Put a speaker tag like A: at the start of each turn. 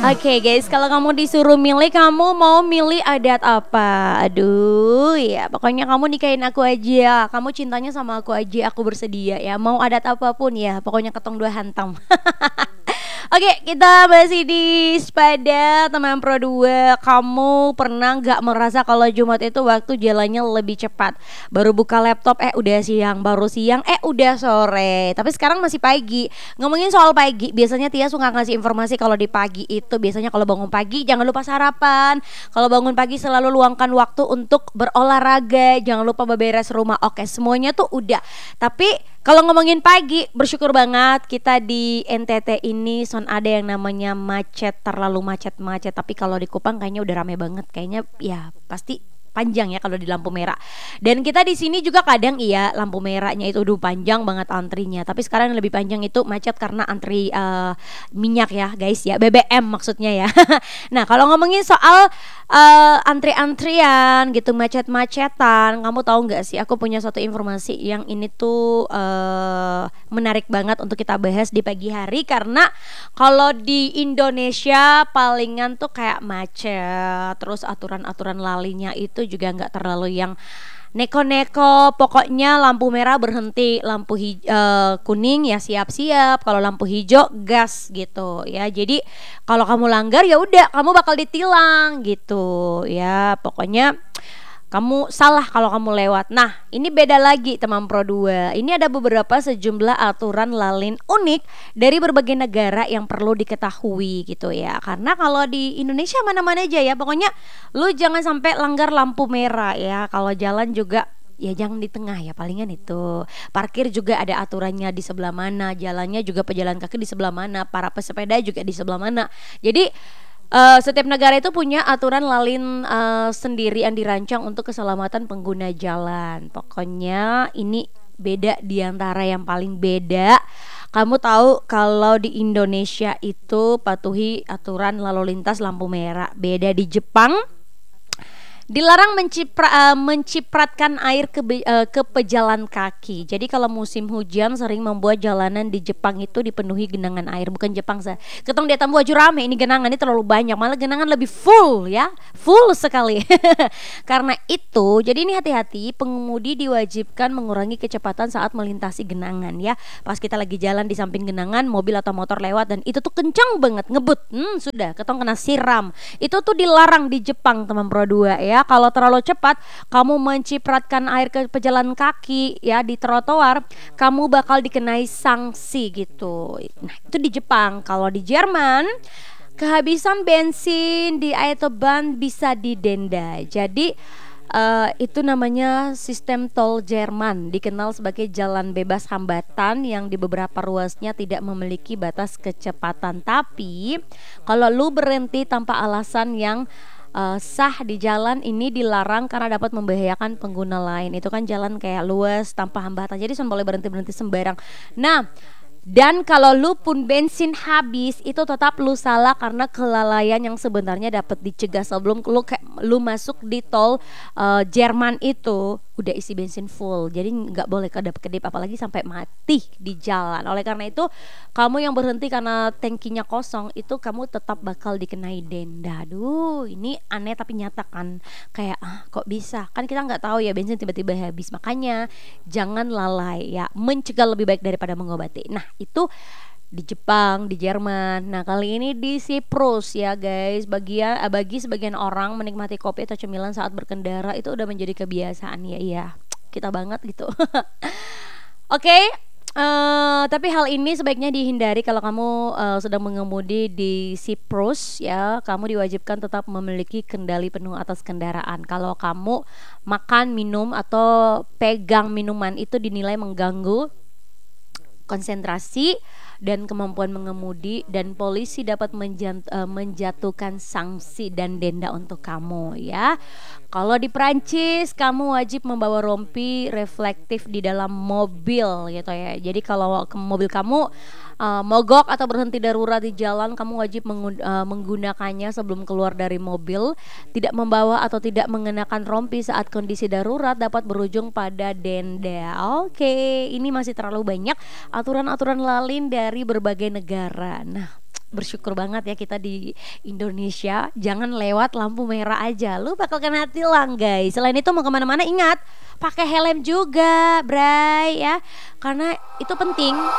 A: Oke guys, kalau kamu disuruh milih, kamu mau milih adat apa? Aduh, ya pokoknya kamu nikahin aku aja. Kamu cintanya sama aku aja, aku bersedia ya. Mau adat apapun ya, pokoknya ketong dua hantam. Oke, kita masih di Spada teman Pro 2. Kamu pernah nggak merasa kalau Jumat itu waktu jalannya lebih cepat? Baru buka laptop udah siang, baru siang udah sore. Tapi sekarang masih pagi. Ngomongin soal pagi, biasanya Tia suka ngasih informasi kalau di pagi itu biasanya kalau bangun pagi jangan lupa sarapan. Kalau bangun pagi selalu luangkan waktu untuk berolahraga, jangan lupa beberes rumah. Oke, semuanya tuh udah. Tapi kalau ngomongin pagi, bersyukur banget kita di NTT ini son ada yang namanya macet, terlalu macet-macet. Tapi kalau di Kupang kayaknya udah rame banget. Kayaknya ya pasti panjang ya kalau di lampu merah. Dan kita di sini juga kadang iya lampu merahnya itu udah panjang banget antrinya. Tapi sekarang yang lebih panjang itu macet karena antri minyak ya guys ya, BBM maksudnya ya. Nah kalau ngomongin soal antri-antrian gitu, macet-macetan, kamu tahu nggak sih? Aku punya suatu informasi yang ini tuh menarik banget untuk kita bahas di pagi hari karena kalau di Indonesia palingan tuh kayak macet, terus aturan-aturan lalinya itu juga nggak terlalu yang neko-neko. Pokoknya lampu merah berhenti, lampu kuning ya siap-siap, kalau lampu hijau gas gitu ya. Jadi kalau kamu langgar ya udah kamu bakal ditilang gitu ya. Pokoknya kamu salah kalau kamu lewat. Nah, ini beda lagi teman Pro 2. Ini ada beberapa sejumlah aturan lalin unik dari berbagai negara yang perlu diketahui gitu ya. Karena kalau di Indonesia mana-mana aja ya. Pokoknya lu jangan sampai langgar lampu merah ya. Kalau jalan juga ya jangan di tengah ya, palingan itu. Parkir juga ada aturannya di sebelah mana, jalannya juga pejalan kaki di sebelah mana, para pesepeda juga di sebelah mana. Jadi setiap negara itu punya aturan lalin sendiri yang dirancang untuk keselamatan pengguna jalan. Pokoknya ini beda di antara yang paling beda. Kamu tahu kalau di Indonesia itu patuhi aturan lalu lintas lampu merah. Beda di Jepang, dilarang mencipratkan air ke pejalan kaki. Jadi kalau musim hujan sering membuat jalanan di Jepang itu dipenuhi genangan air. Bukan Jepang saya. Ketong datang buat rame ini genangan ini terlalu banyak. Malah genangan lebih full ya. Full sekali. Karena itu, jadi ini hati-hati, pengemudi diwajibkan mengurangi kecepatan saat melintasi genangan ya. Pas kita lagi jalan di samping genangan, mobil atau motor lewat dan itu tuh kencang banget ngebut. Sudah, ketong kena siram. Itu tuh dilarang di Jepang teman Pro 2 ya. Kalau terlalu cepat kamu mencipratkan air ke pejalan kaki ya di trotoar, kamu bakal dikenai sanksi gitu. Nah, itu di Jepang. Kalau di Jerman, kehabisan bensin di autobahn bisa didenda. Jadi itu namanya sistem tol Jerman, dikenal sebagai jalan bebas hambatan yang di beberapa ruasnya tidak memiliki batas kecepatan. Tapi kalau lu berhenti tanpa alasan yang sah di jalan ini dilarang karena dapat membahayakan pengguna lain. Itu kan jalan kayak luas tanpa hambatan, jadi boleh berhenti sembarang. Nah, dan kalau lu pun bensin habis, itu tetap lu salah karena kelalaian yang sebenarnya dapat dicegah sebelum lu masuk di tol Jerman itu udah isi bensin full. Jadi nggak boleh kedap-kedip apalagi sampai mati di jalan. Oleh karena itu, kamu yang berhenti karena tangkinya kosong itu kamu tetap bakal dikenai denda. Aduh, ini aneh tapi nyata kan. Kayak kok bisa? Kan kita nggak tahu ya bensin tiba-tiba habis. Makanya jangan lalai ya. Mencegah lebih baik daripada mengobati. Nah, itu di Jepang, di Jerman. Nah, kali ini di Siprus ya guys. Bagi sebagian orang menikmati kopi atau cemilan saat berkendara itu udah menjadi kebiasaan ya. Iya, kita banget gitu. Oke. Tapi hal ini sebaiknya dihindari kalau kamu sedang mengemudi di Siprus ya. Kamu diwajibkan tetap memiliki kendali penuh atas kendaraan. Kalau kamu makan, minum atau pegang minuman itu dinilai mengganggu konsentrasi dan kemampuan mengemudi, dan polisi dapat menjatuhkan sanksi dan denda untuk kamu ya. Kalau di Prancis kamu wajib membawa rompi reflektif di dalam mobil gitu ya. Jadi kalau mobil kamu mogok atau berhenti darurat di jalan, kamu wajib menggunakannya sebelum keluar dari mobil. Tidak membawa atau tidak mengenakan rompi saat kondisi darurat dapat berujung pada denda. Oke, ini masih terlalu banyak aturan-aturan lalin dari berbagai negara. Nah, bersyukur banget ya kita di Indonesia. Jangan lewat lampu merah aja, lu bakal kena tilang guys. Selain itu mau kemana-mana ingat pakai helm juga, Bray ya, karena itu penting.